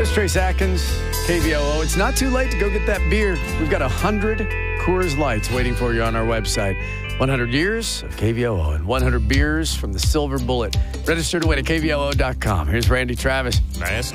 Chris Trace Atkins, KVOO. It's not too late to go get that beer. We've got 100 Coors Lights waiting for you on our website. 100 years of KVOO and 100 beers from the Silver Bullet. Register to win at KVOO.com. Here's Randy Travis. Last